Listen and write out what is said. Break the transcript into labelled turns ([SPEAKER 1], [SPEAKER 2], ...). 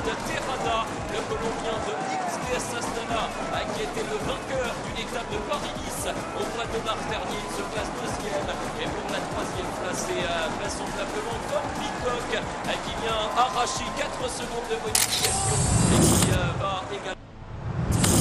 [SPEAKER 1] Terrada, le Colombien de XPS Astana, qui était le vainqueur d'une étape de Paris-Nice au mois de mars dernier. Il se classe deuxième. Et pour la troisième place, c'est vraisemblablement Tom Pitcock qui vient arracher 4 secondes de bonification et qui va également